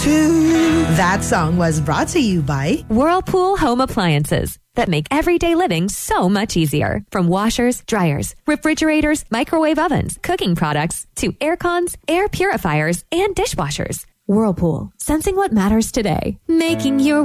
That song was brought to you by Whirlpool Home Appliances that make everyday living so much easier. From washers, dryers, refrigerators, microwave ovens, cooking products, to air cons, air purifiers, and dishwashers. Whirlpool, sensing what matters today, making your